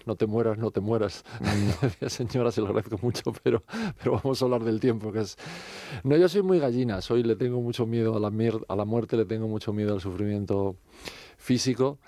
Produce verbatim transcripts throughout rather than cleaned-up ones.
no te mueras, no te mueras. Mm. Señora, se lo agradezco mucho, pero, pero vamos a hablar del tiempo, que es... No, yo soy muy gallina, soy, le tengo mucho miedo a la, mier... a la muerte, le tengo mucho miedo al sufrimiento físico,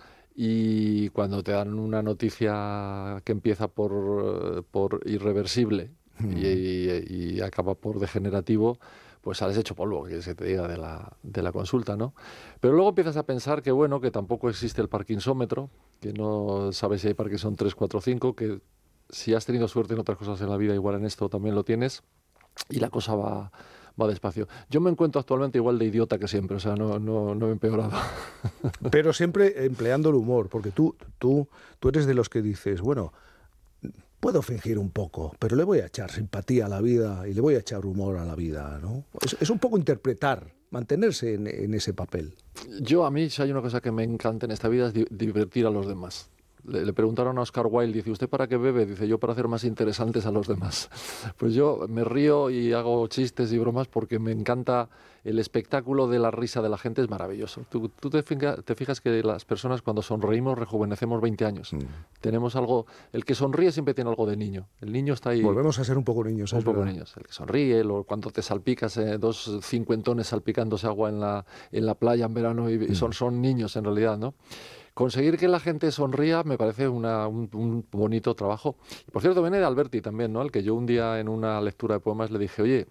y cuando te dan una noticia que empieza por, por irreversible mm. y, y, y acaba por degenerativo, pues sales hecho polvo, que se te diga de la, de la consulta, ¿no? Pero luego empiezas a pensar que, bueno, que tampoco existe el parkinsómetro, que no sabes si hay Parkinson tres, cuatro, cinco, que si has tenido suerte en otras cosas en la vida, igual en esto también lo tienes, y la cosa va, va despacio. Yo me encuentro actualmente igual de idiota que siempre, o sea, no, no, no he empeorado. Pero siempre empleando el humor, porque tú, tú, tú eres de los que dices, bueno, puedo fingir un poco, pero le voy a echar simpatía a la vida y le voy a echar humor a la vida, ¿no? Es, es un poco interpretar, mantenerse en, en ese papel. Yo, a mí, si hay una cosa que me encanta en esta vida, es di- divertir a los demás. Le, le preguntaron a Oscar Wilde, dice, ¿usted para qué bebe? Dice, yo para hacer más interesantes a los demás. Pues yo me río y hago chistes y bromas porque me encanta el espectáculo de la risa de la gente, es maravilloso. Tú, tú te, fijas, te fijas que las personas cuando sonreímos rejuvenecemos veinte años. Mm. Tenemos algo, el que sonríe siempre tiene algo de niño. El niño está ahí. Volvemos a ser un poco niños. Un poco verdad. niños. El que sonríe, lo, cuando te salpicas, eh, dos cincuentones salpicándose agua en la, en la playa en verano y, mm. y son, son niños en realidad, ¿no? Conseguir que la gente sonría me parece una, un, un bonito trabajo. Y por cierto, viene de Alberti también, ¿no? El que yo un día en una lectura de poemas le dije, oye,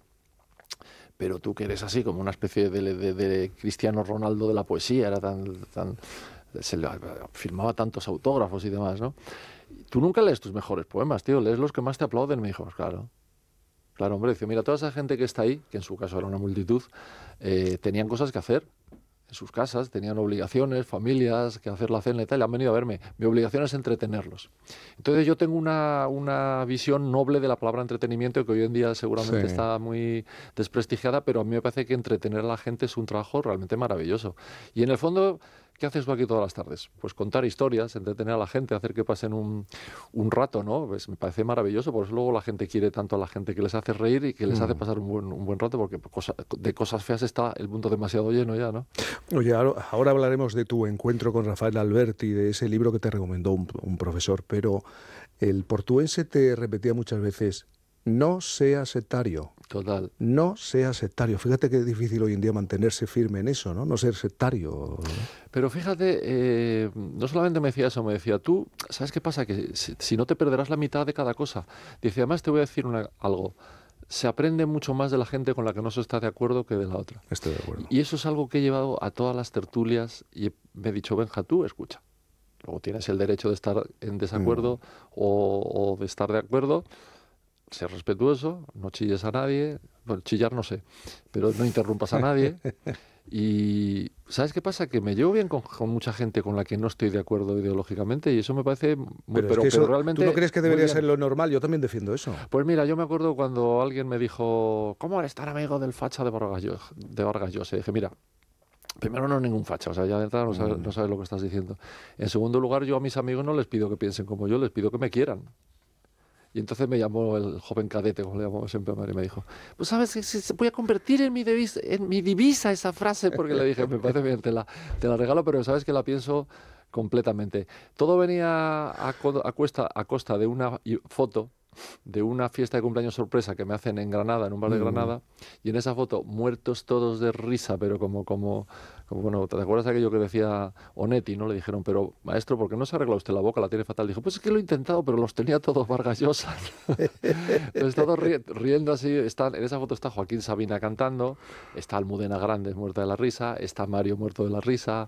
pero tú que eres así como una especie de, de, de Cristiano Ronaldo de la poesía, era tan, tan se le firmaba tantos autógrafos y demás, ¿no? Tú nunca lees tus mejores poemas, tío, lees los que más te aplauden. Me dijo, pues claro. Claro, hombre, dice, mira, toda esa gente que está ahí, que en su caso era una multitud, eh, tenían cosas que hacer en sus casas, tenían obligaciones, familias, que hacer la cena y tal, y han venido a verme. Mi obligación es entretenerlos. Entonces yo tengo una, una visión noble de la palabra entretenimiento, que hoy en día seguramente sí. está muy desprestigiada, pero a mí me parece que entretener a la gente es un trabajo realmente maravilloso. Y en el fondo, ¿qué haces tú aquí todas las tardes? Pues contar historias, entretener a la gente, hacer que pasen un, un rato, ¿no? Pues me parece maravilloso, por eso luego la gente quiere tanto a la gente que les hace reír y que les mm. hace pasar un buen, un buen rato, porque cosa, de cosas feas está el mundo demasiado lleno ya, ¿no? Oye, ahora hablaremos de tu encuentro con Rafael Alberti, de ese libro que te recomendó un, un profesor, pero el portuense te repetía muchas veces, no seas sectario. Total. No seas sectario. Fíjate que es difícil hoy en día mantenerse firme en eso, ¿no? No ser sectario. Pero fíjate, eh, no solamente me decía eso, me decía, tú, ¿sabes qué pasa? Que si, si no te perderás la mitad de cada cosa. Dice, además te voy a decir una, algo. Se aprende mucho más de la gente con la que no se está de acuerdo que de la otra. Estoy de acuerdo. Y eso es algo que he llevado a todas las tertulias y me he dicho, Benja, tú escucha. Luego tienes el derecho de estar en desacuerdo mm. o, o de estar de acuerdo. Ser respetuoso, no chilles a nadie. Bueno, chillar no sé, pero no interrumpas a nadie. Y ¿sabes qué pasa? Que me llevo bien con, con mucha gente con la que no estoy de acuerdo ideológicamente y eso me parece muy... Pero, pero, es que eso, pero realmente... ¿Tú no crees que debería ser lo normal? Yo también defiendo eso. Pues mira, yo me acuerdo cuando alguien me dijo, ¿cómo eres tan amigo del facha de Vargas Llosa? De Vargas Llosa? Y dije, mira, primero no es ningún facha, o sea, ya de entrada no sabes, no sabes lo que estás diciendo. En segundo lugar, yo a mis amigos no les pido que piensen como yo, les pido que me quieran. Y entonces me llamó el joven cadete, como le llamamos siempre a María, y me dijo, pues sabes que se voy a convertir en mi, divisa, en mi divisa esa frase, porque le dije, me parece bien, te la, te la regalo, pero sabes que la pienso completamente. Todo venía a, a, cuesta, a costa de una foto de una fiesta de cumpleaños sorpresa que me hacen en Granada, en un bar de Granada, mm. y en esa foto, muertos todos de risa, pero como, como, como bueno, ¿te acuerdas de aquello que decía Onetti, no? Le dijeron, pero maestro, ¿por qué no se arregla usted la boca? La tiene fatal. Dijo, pues es que lo he intentado, pero los tenía todos Vargas Llosa. Entonces, todos ri riendo así, están, en esa foto está Joaquín Sabina cantando, está Almudena Grandes muerta de la risa, está Mario muerto de la risa,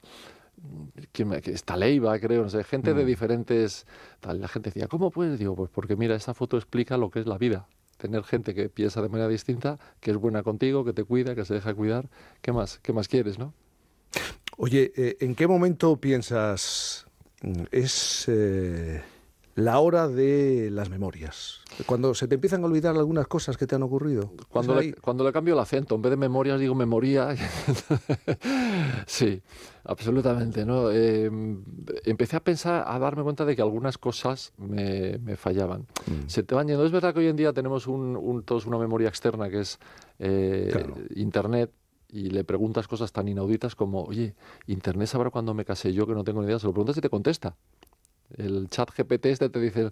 está Leiva, creo, no sé, gente mm. de diferentes... Tal. La gente decía, ¿cómo puedes? Digo, pues porque mira, esta foto explica lo que es la vida. Tener gente que piensa de manera distinta, que es buena contigo, que te cuida, que se deja cuidar. ¿Qué más? ¿Qué más quieres, no? Oye, eh, ¿en qué momento piensas es eh, la hora de las memorias? Cuando se te empiezan a olvidar algunas cosas que te han ocurrido. Cuando, le, cuando le cambio el acento, en vez de memorias digo memoria. Sí, absolutamente, ¿no? Eh, empecé a pensar, a darme cuenta de que algunas cosas me, me fallaban. Mm. Se te van yendo. Es verdad que hoy en día tenemos un, un, todos una memoria externa que es eh, claro. Internet. Y le preguntas cosas tan inauditas como, oye, ¿Internet sabrá cuándo me casé yo que no tengo ni idea? Se lo preguntas y te contesta. El chat G P T este te dice,